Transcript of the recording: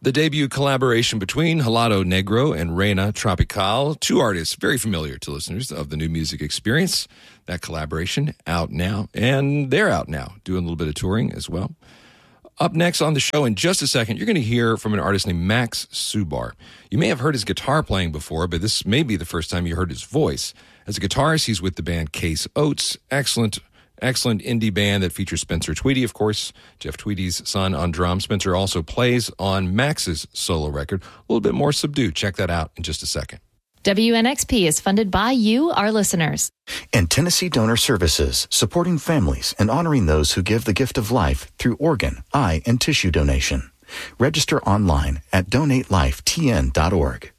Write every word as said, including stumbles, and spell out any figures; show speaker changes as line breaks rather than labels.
The debut collaboration between Helado Negro and Reina Tropical, two artists very familiar to listeners of the New Music Experience. That collaboration out now, and they're out now, doing a little bit of touring as well. Up next on the show in just a second, you're going to hear from an artist named Max Subar. You may have heard his guitar playing before, but this may be the first time you heard his voice. As a guitarist, he's with the band Case Oats, excellent Excellent indie band that features Spencer Tweedy, of course, Jeff Tweedy's son on drums. Spencer also plays on Max's solo record, a little bit more subdued. Check that out in just a second.
W N X P is funded by you, our listeners.
And Tennessee Donor Services, supporting families and honoring those who give the gift of life through organ, eye, and tissue donation. Register online at donate life t n dot org.